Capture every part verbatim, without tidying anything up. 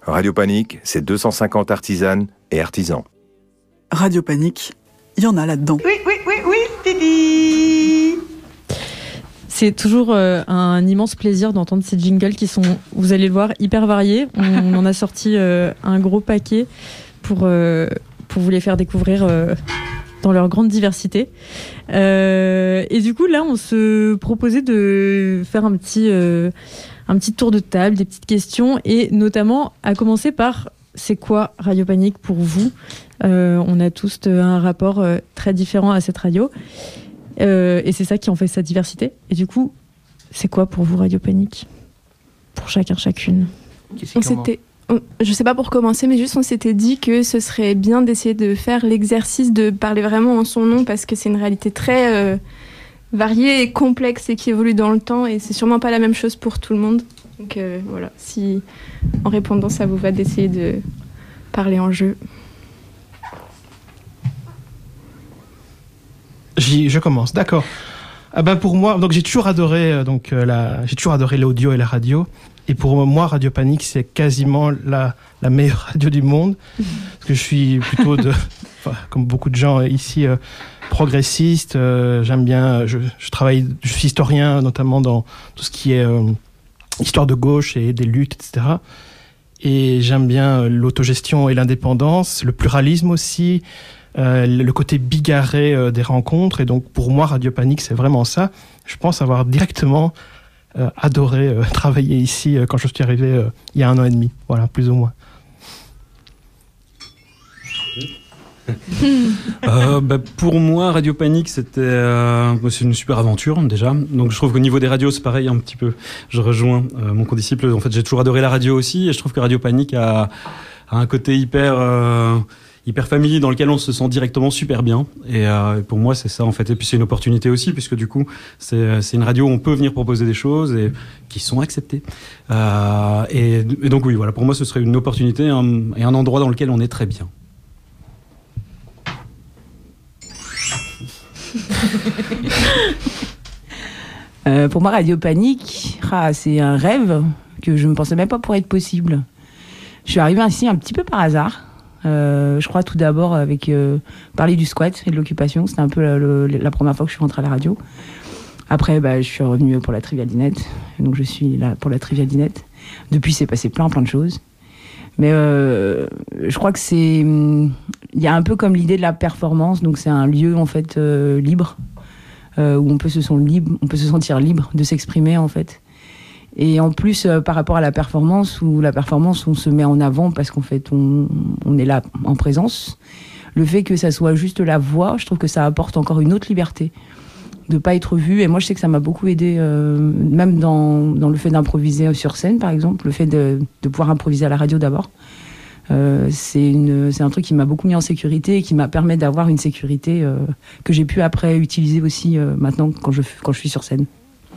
Radio Panique, c'est deux cent cinquante artisanes et artisans. Radio Panique, il y en a là-dedans. Oui, oui, oui, oui, Didi. C'est toujours euh, un immense plaisir d'entendre ces jingles qui sont, vous allez le voir, hyper variés. On en a sorti euh, un gros paquet pour, euh, pour vous les faire découvrir euh, dans leur grande diversité. Euh, et du coup, là, on se proposait de faire un petit, euh, un petit tour de table, des petites questions, et notamment à commencer par c'est quoi Radio Panique pour vous ? euh, On a tous un rapport euh, très différent à cette radio. Euh, et c'est ça qui en fait sa diversité. Et du coup, c'est quoi pour vous Radio Panique ? Pour chacun, chacune. On s'était, on, je sais pas pour commencer, mais juste on s'était dit que ce serait bien d'essayer de faire l'exercice de parler vraiment en son nom, parce que c'est une réalité très euh, variée et complexe et qui évolue dans le temps, et c'est sûrement pas la même chose pour tout le monde. Donc euh, voilà, si en répondant ça vous va d'essayer de parler en jeu. J'y, je commence, d'accord. Ah ben pour moi, donc j'ai toujours adoré, euh, donc euh, la, j'ai toujours adoré l'audio et la radio. Et pour moi, Radio Panique, c'est quasiment la, la meilleure radio du monde, parce que je suis plutôt de, enfin, comme beaucoup de gens ici, euh, progressiste. Euh, j'aime bien, je, je travaille, je suis historien, notamment dans tout ce qui est euh, histoire de gauche et des luttes, et cetera. Et j'aime bien l'autogestion et l'indépendance, le pluralisme aussi. Euh, le côté bigarré euh, des rencontres, et donc pour moi Radio Panique c'est vraiment ça. Je pense avoir directement euh, adoré euh, travailler ici euh, quand je suis arrivé euh, il y a un an et demi, voilà, plus ou moins. euh, bah, pour moi Radio Panique c'était euh, c'est une super aventure déjà, donc je trouve qu'au niveau des radios c'est pareil un petit peu, je rejoins euh, mon condisciple. En fait j'ai toujours adoré la radio aussi, et je trouve que Radio Panique a, a un côté hyper euh, hyper familier dans lequel on se sent directement super bien, et euh, pour moi c'est ça en fait. Et puis c'est une opportunité aussi, puisque du coup c'est, c'est une radio où on peut venir proposer des choses et qui sont acceptées, euh, et, et donc oui voilà, pour moi ce serait une opportunité un, et un endroit dans lequel on est très bien. euh, pour moi Radio Panique, ah, c'est un rêve que je ne pensais même pas pour être possible. Je suis arrivée ici un petit peu par hasard. Euh, je crois tout d'abord avec euh, parler du squat et de l'occupation, c'était un peu la, le, la première fois que je suis rentrée à la radio. Après bah, je suis revenue pour la Trivial Dinette, donc je suis là pour la Trivial Dinette. Depuis c'est passé plein plein de choses, mais euh, je crois que c'est, il y a un peu comme l'idée de la performance, donc c'est un lieu en fait euh, libre, euh, où on peut se sentir libre, on peut se sentir libre de s'exprimer en fait. Et en plus, euh, par rapport à la performance, où la performance, on se met en avant parce qu'en fait, on, on est là en présence. Le fait que ça soit juste la voix, je trouve que ça apporte encore une autre liberté de pas être vu. Et moi, je sais que ça m'a beaucoup aidé, euh, même dans, dans le fait d'improviser sur scène, par exemple, le fait de, de pouvoir improviser à la radio d'abord. Euh, c'est, une, c'est un truc qui m'a beaucoup mis en sécurité et qui m'a permis d'avoir une sécurité euh, que j'ai pu après utiliser aussi euh, maintenant quand je, quand je suis sur scène.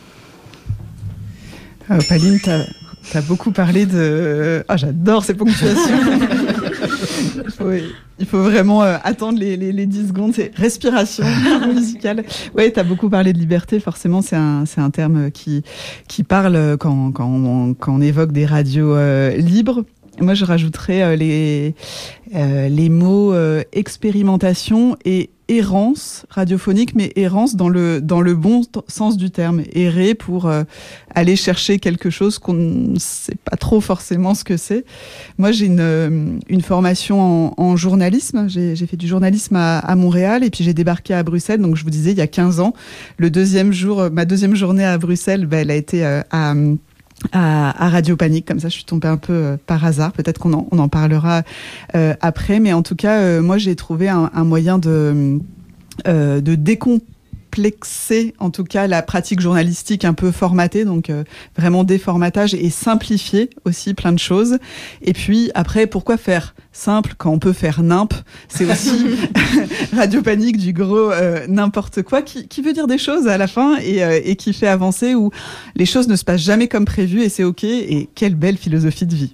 Euh, Pauline, t'as, t'as beaucoup parlé de... Ah, j'adore ces ponctuations. il, faut, il faut vraiment euh, attendre les, les, les dix secondes. C'est respiration musicale. Oui, t'as beaucoup parlé de liberté. Forcément, c'est un, c'est un terme qui, qui parle quand, quand, on, quand on évoque des radios euh, libres. Moi, je rajouterais euh, les, euh, les mots euh, expérimentation et errance radiophonique, mais errance dans le, dans le bon t- sens du terme. Errer pour euh, aller chercher quelque chose qu'on ne sait pas trop forcément ce que c'est. Moi, j'ai une, une formation en, en journalisme. J'ai, j'ai fait du journalisme à, à Montréal, et puis j'ai débarqué à Bruxelles. Donc, je vous disais, il y a quinze ans, le deuxième jour, ma deuxième journée à Bruxelles, ben, elle a été euh, à... À, à Radio Panique, comme ça je suis tombée un peu euh, par hasard, peut-être qu'on en, on en parlera euh, après, mais en tout cas euh, moi j'ai trouvé un, un moyen de, euh, de décomplexer en tout cas la pratique journalistique un peu formatée, donc euh, vraiment déformatage et simplifier aussi plein de choses. Et puis après, pourquoi faire simple quand on peut faire nimp? C'est aussi Radio Panique du gros euh, n'importe quoi qui, qui veut dire des choses à la fin et, euh, et qui fait avancer, où les choses ne se passent jamais comme prévu et c'est ok. Et quelle belle philosophie de vie.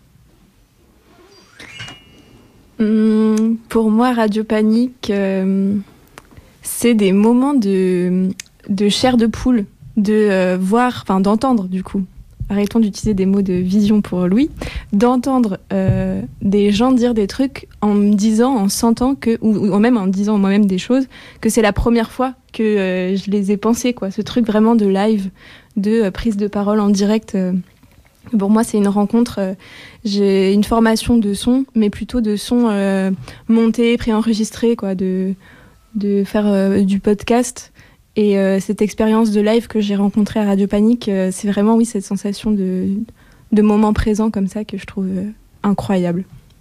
Hum, pour moi, Radio Panique, euh, c'est des moments de, de chair de poule, de euh, voir, enfin d'entendre du coup, arrêtons d'utiliser des mots de vision pour Louis, d'entendre euh, des gens dire des trucs en me disant, en sentant que, ou, ou même en disant moi-même des choses, que c'est la première fois que euh, je les ai pensées, quoi. Ce truc vraiment de live, de euh, prise de parole en direct. Euh, pour moi, c'est une rencontre. Euh, j'ai une formation de son, mais plutôt de son euh, monté, préenregistré, quoi, de, de faire euh, du podcast. Et euh, cette expérience de live que j'ai rencontrée à Radio Panique, euh, c'est vraiment, oui, cette sensation de, de moment présent comme ça que je trouve euh, incroyable.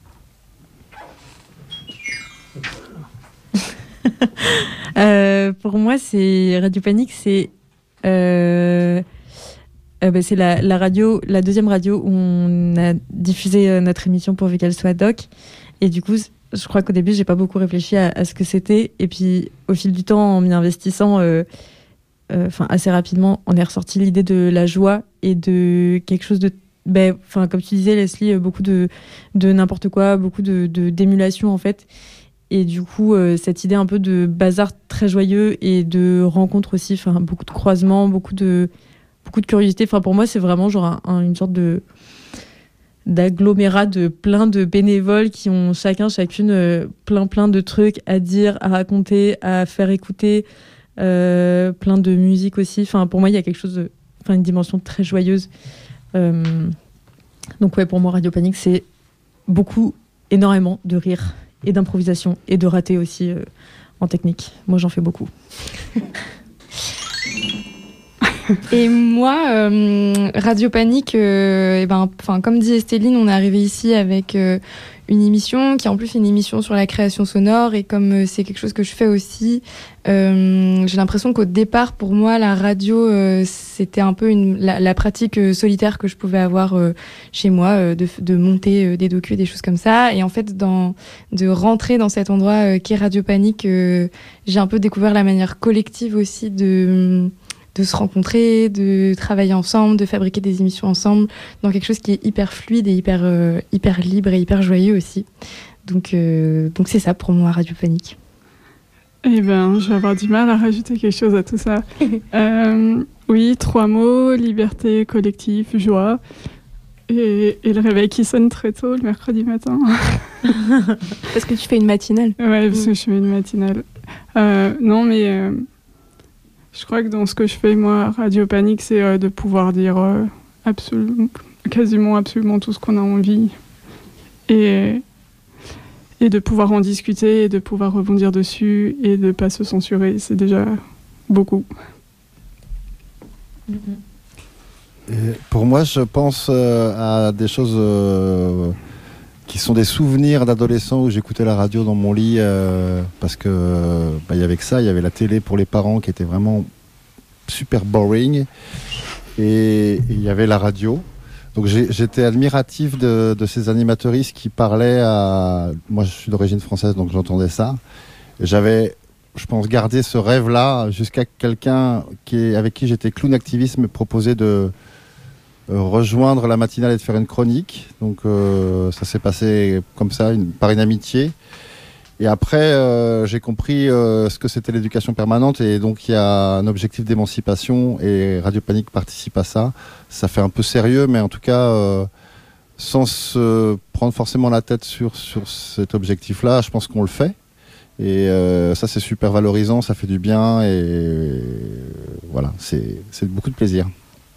euh, pour moi, c'est Radio Panique, c'est euh, euh, bah, c'est la, la radio, la deuxième radio où on a diffusé euh, notre émission pourvu qu'elle soit doc. Et du coup, je crois qu'au début, j'ai pas beaucoup réfléchi à, à ce que c'était. Et puis, au fil du temps, en m'y investissant, euh, euh, assez rapidement, on est ressorti l'idée de la joie et de quelque chose de... Ben, comme tu disais, Leslie, beaucoup de, de n'importe quoi, beaucoup de, de, d'émulation, en fait. Et du coup, euh, cette idée un peu de bazar très joyeux et de rencontres aussi, beaucoup de croisements, beaucoup de, beaucoup de curiosité. Pour moi, c'est vraiment genre un, un, une sorte de... d'agglomérat de plein de bénévoles qui ont chacun, chacune euh, plein plein de trucs à dire, à raconter, à faire écouter, euh, plein de musique aussi. Enfin, pour moi, il y a quelque chose de, enfin, une dimension très joyeuse. Euh, donc ouais, pour moi, Radio Panique, c'est beaucoup, énormément de rire et d'improvisation et de raté aussi euh, en technique. Moi, j'en fais beaucoup. Et moi, euh, Radio Panique, euh, et ben, comme dit Estéline, on est arrivé ici avec euh, une émission qui est en plus une émission sur la création sonore. Et comme euh, c'est quelque chose que je fais aussi, euh, j'ai l'impression qu'au départ, pour moi, la radio, euh, c'était un peu une, la, la pratique euh, solitaire que je pouvais avoir euh, chez moi, euh, de, de monter euh, des docus, des choses comme ça. Et en fait, dans, de rentrer dans cet endroit euh, qu'est Radio Panique, euh, j'ai un peu découvert la manière collective aussi de... de se rencontrer, de travailler ensemble, de fabriquer des émissions ensemble, dans quelque chose qui est hyper fluide et hyper, euh, hyper libre et hyper joyeux aussi. Donc, euh, donc c'est ça pour moi, Radio Panique. Eh ben, je vais avoir du mal à rajouter quelque chose à tout ça. euh, oui, trois mots, liberté, collectif, joie, et, et le réveil qui sonne très tôt le mercredi matin. Parce que tu fais une matinale. Ouais, parce que je fais une matinale. Euh, non, mais... Euh, je crois que dans ce que je fais, moi, Radio Panique, c'est euh, de pouvoir dire euh, absolument, quasiment absolument tout ce qu'on a envie. Et, et de pouvoir en discuter, et de pouvoir rebondir dessus, et de ne pas se censurer. C'est déjà beaucoup. Et pour moi, je pense euh, à des choses euh, qui sont des souvenirs d'adolescents où j'écoutais la radio dans mon lit euh, parce que bah, y avait que ça, il y avait la télé pour les parents qui était vraiment super boring et il y avait la radio. Donc j'ai, j'étais admiratif de, de ces animateuristes qui parlaient à... Moi je suis d'origine française donc j'entendais ça. Et j'avais, je pense, gardé ce rêve-là jusqu'à quelqu'un qui est, avec qui j'étais clown activiste me proposait de Euh, rejoindre la matinale et de faire une chronique. Donc euh, ça s'est passé comme ça, une, par une amitié. Et après, euh, j'ai compris euh, ce que c'était l'éducation permanente. Et donc il y a un objectif d'émancipation et Radio Panique participe à ça. Ça fait un peu sérieux, mais en tout cas, euh, sans se prendre forcément la tête sur, sur cet objectif-là, je pense qu'on le fait. Et euh, ça, c'est super valorisant, ça fait du bien. Et euh, voilà, c'est, c'est beaucoup de plaisir.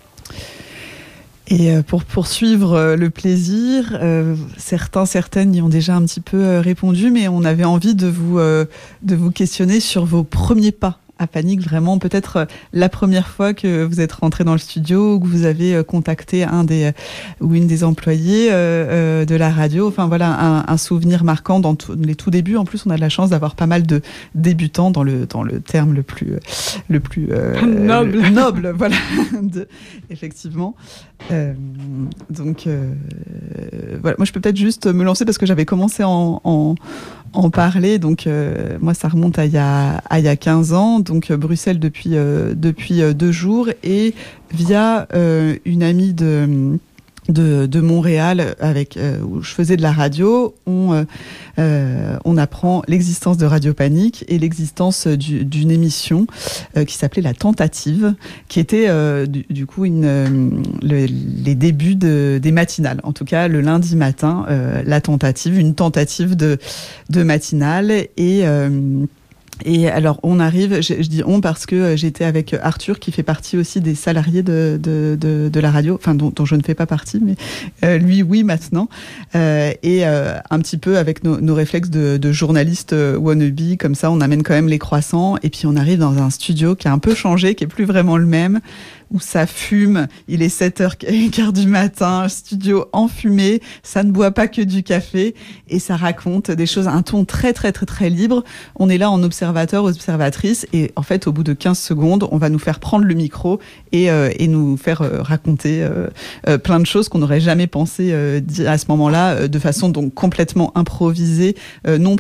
Et pour poursuivre le plaisir, euh, certains, certaines y ont déjà un petit peu répondu, mais on avait envie de vous, euh, de vous questionner sur vos premiers pas à Panique, vraiment peut-être la première fois que vous êtes rentré dans le studio ou que vous avez contacté un des ou une des employés euh, de la radio. Enfin voilà, un, un souvenir marquant dans tout, les tout débuts. En plus, on a de la chance d'avoir pas mal de débutants dans le dans le terme le plus le plus euh, noble le, noble, voilà, de, effectivement. Euh, donc euh, voilà, moi je peux peut-être juste me lancer parce que j'avais commencé à en, en, en parler. Donc euh, moi ça remonte à il y a à il y a quinze ans. Donc euh, Bruxelles depuis euh, depuis euh, deux jours et via euh, une amie de de, de Montréal, avec euh, où je faisais de la radio, on, euh, euh, on apprend l'existence de Radio Panique et l'existence du, d'une émission euh, qui s'appelait La Tentative, qui était euh, du, du coup une, euh, le, les débuts de, des matinales. En tout cas, le lundi matin, euh, La Tentative, une tentative de, de matinale. Et... Euh, Et alors, on arrive, je, je dis on parce que j'étais avec Arthur, qui fait partie aussi des salariés de, de, de, de la radio, enfin, dont, dont je ne fais pas partie, mais euh, lui, oui, maintenant. Euh, et euh, un petit peu avec nos, nos réflexes de, de journalistes wannabe, comme ça, on amène quand même les croissants, et puis on arrive dans un studio qui a un peu changé, qui est plus vraiment le même, où ça fume, il est sept heures quinze du matin, studio enfumé, ça ne boit pas que du café, et ça raconte des choses, un ton très très très très libre. On est là en observateur, observatrice, et en fait, au bout de quinze secondes, on va nous faire prendre le micro et, euh, et nous faire euh, raconter euh, euh, plein de choses qu'on n'aurait jamais pensé euh, dire à ce moment-là, euh, de façon donc complètement improvisée, euh, non